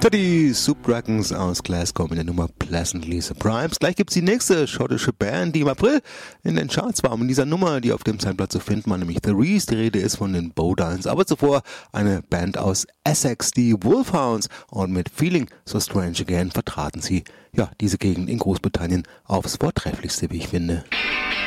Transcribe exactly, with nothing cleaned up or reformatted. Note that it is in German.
Die Soup Dragons aus Glasgow mit der Nummer Pleasantly Surprised. Gleich gibt's die nächste schottische Band, die im April in den Charts war. Und dieser Nummer, die auf dem Soundblatt zu finden war, nämlich The Reese. Die Rede ist von den Bodines. Aber zuvor eine Band aus Essex, die Wolfhounds. Und mit Feeling So Strange Again vertraten sie ja diese Gegend in Großbritannien aufs Vortrefflichste, wie ich finde.